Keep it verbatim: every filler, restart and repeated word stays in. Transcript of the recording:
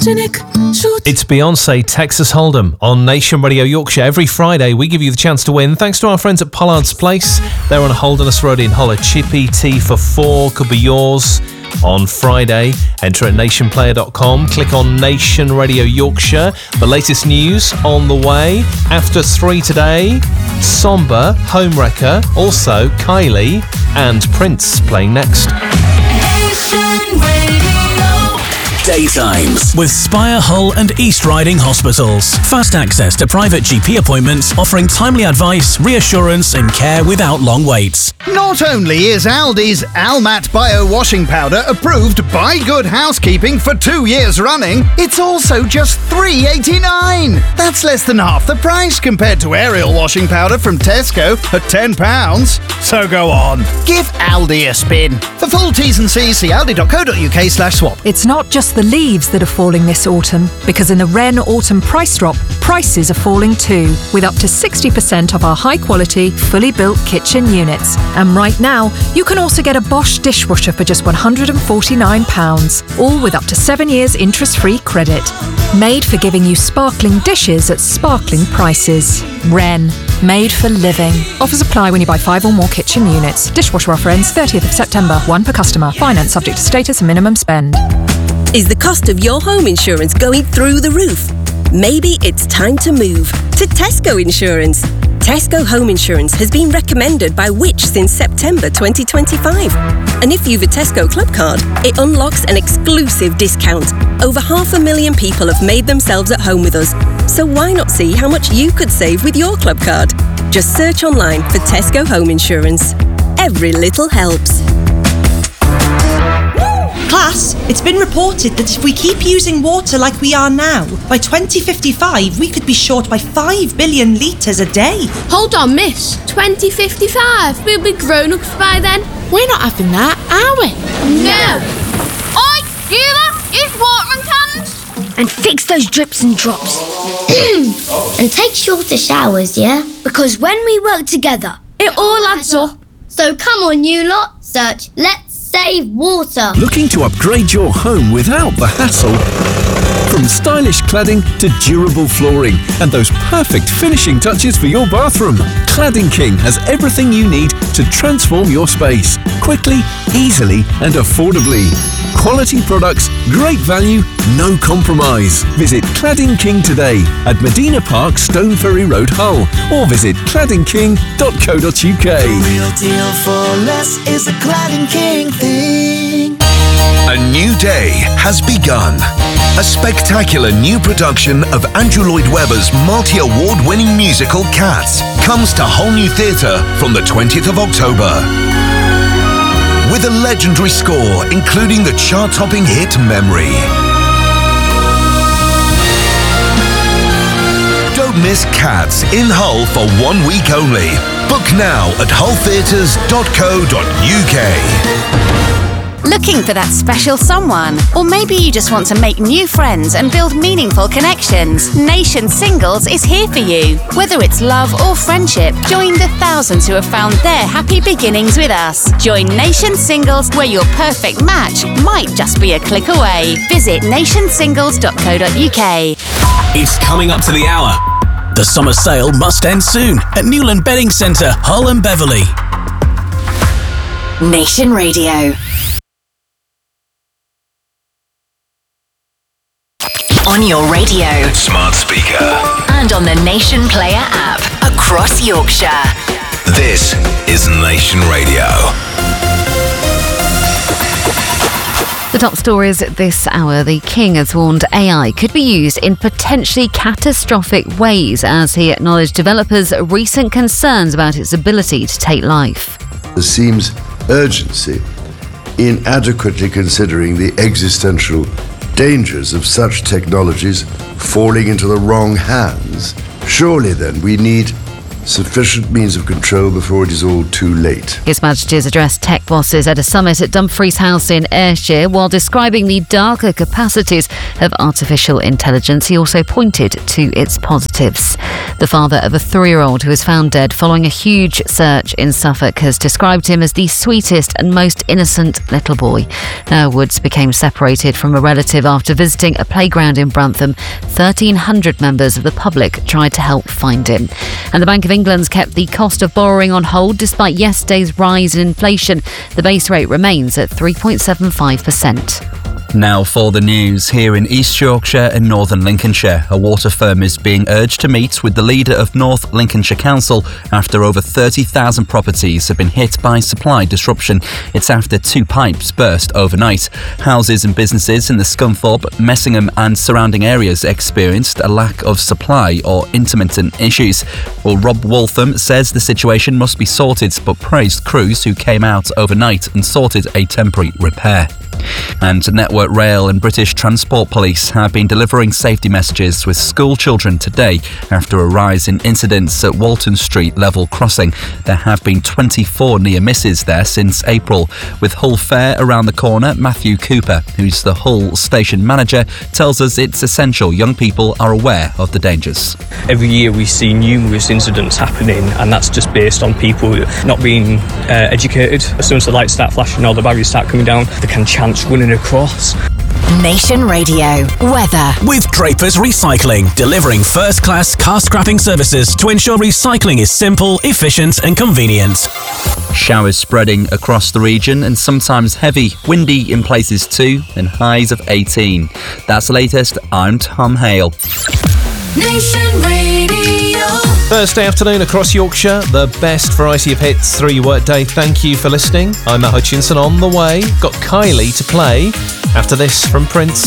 It's Beyonce, Texas Hold'em on Nation Radio Yorkshire. Every Friday we give you the chance to win thanks to our friends at Pollard's Place. They're on Holderness Road in Hull. A chippy tea for four could be yours on Friday. Enter at nation player dot com. Click on Nation Radio Yorkshire. The latest news on the way. After three today, Somber, Homewrecker, also Kylie and Prince playing next. Nation Radio. Daytimes with Spire Hull and East Riding Hospitals. Fast access to private G P appointments, offering timely advice, reassurance and care without long waits. Not only is Aldi's Almat Bio Washing Powder approved by Good Housekeeping for two years running, it's also just three pounds eighty-nine. That's less than half the price compared to Ariel Washing Powder from Tesco at ten pounds. So go on, give Aldi a spin. For full T's and C's, see aldi dot co dot uk slash swap. It's not just the leaves that are falling this autumn, because in the Wren Autumn Price Drop, prices are falling too, with up to sixty percent off our high-quality, fully built kitchen units. And right now, you can also get a Bosch dishwasher for just one hundred forty-nine pounds, all with up to seven years interest-free credit. Made for giving you sparkling dishes at sparkling prices. Wren, made for living. Offers apply when you buy five or more kitchen units. Dishwasher offer ends thirtieth of September, one per customer. Finance subject to status and minimum spend. Is the cost of your home insurance going through the roof? Maybe it's time to move to Tesco Insurance. Tesco Home Insurance has been recommended by Which since September twenty twenty-five. And if you've a Tesco Club card, it unlocks an exclusive discount. Over half a million people have made themselves at home with us. So why not see how much you could save with your club card? Just search online for Tesco Home Insurance. Every little helps. Class, it's been reported that if we keep using water like we are now, by twenty fifty-five we could be short by five billion litres a day. Hold on, miss. twenty fifty-five? We'll be grown-ups by then. We're not having that, are we? No. Oi, you lot, use watering cans. And fix those drips and drops. And take shorter showers, yeah? Because when we work together, it all adds up. So come on, you lot, search Let's Save Water. Looking to upgrade your home without the hassle? From stylish cladding to durable flooring and those perfect finishing touches for your bathroom, Cladding King has everything you need to transform your space quickly, easily and affordably. Quality products, great value, no compromise. Visit Cladding King today at Medina Park, Stone Ferry Road, Hull, or visit cladding king dot co dot uk. The real deal for less is a Cladding King thing. A new day has begun. A spectacular new production of Andrew Lloyd Webber's multi-award winning musical Cats comes to Whole New Theatre from the twentieth of October. With a legendary score including the chart-topping hit Memory. Don't miss Cats in Hull for one week only. Book now at hull theatres dot co dot uk. Looking for that special someone? Or maybe you just want to make new friends and build meaningful connections? Nation Singles is here for you. Whether it's love or friendship, join the thousands who have found their happy beginnings with us. Join Nation Singles, where your perfect match might just be a click away. Visit nation singles dot co dot uk. It's coming up to the hour. The summer sale must end soon at Newland Bedding Centre, Hull and Beverley. Nation Radio. On your radio, smart speaker, and on the Nation Player app across Yorkshire. This is Nation Radio. The top stories this hour. The King has warned A I could be used in potentially catastrophic ways as he acknowledged developers' recent concerns about its ability to take life. There seems urgency in adequately considering the existential dangers of such technologies falling into the wrong hands. Surely then we need sufficient means of control before it is all too late. His Majesty's addressed tech bosses at a summit at Dumfries House in Ayrshire. While describing the darker capacities of artificial intelligence, he also pointed to its positives. The father of a three-year-old who was found dead following a huge search in Suffolk has described him as the sweetest and most innocent little boy. Noah Woods became separated from a relative after visiting a playground in Brantham. thirteen hundred members of the public tried to help find him. And the Bank of England's kept the cost of borrowing on hold despite yesterday's rise in inflation. The base rate remains at three point seven five percent. Now for the news. Here in East Yorkshire and Northern Lincolnshire, a water firm is being urged to meet with the leader of North Lincolnshire Council after over thirty thousand properties have been hit by supply disruption. It's after two pipes burst overnight. Houses and businesses in the Scunthorpe, Messingham and surrounding areas experienced a lack of supply or intermittent issues. Well, Rob Waltham says the situation must be sorted, but praised crews who came out overnight and sorted a temporary repair. And Network Rail and British Transport Police have been delivering safety messages with school children today after a rise in incidents at Walton Street level crossing. There have been twenty-four near misses there since April. With Hull Fair around the corner, Matthew Cooper, who's the Hull station manager, tells us it's essential young people are aware of the dangers. Every year we see numerous incidents happening, and that's just based on people not being uh, educated. As soon as the lights start flashing or the barriers start coming down, they can chance running across. Nation Radio weather with Drapers Recycling, delivering first-class car scrapping services to ensure recycling is simple, efficient and convenient. Showers spreading across the region and sometimes heavy, windy in places too, and highs of eighteen. That's the latest. I'm Tom Hale. Nation Radio. Thursday afternoon across Yorkshire, the best variety of hits through your workday. Thank you for listening. I'm Matt Hutchinson. On the way, got Kylie to play after this from Prince.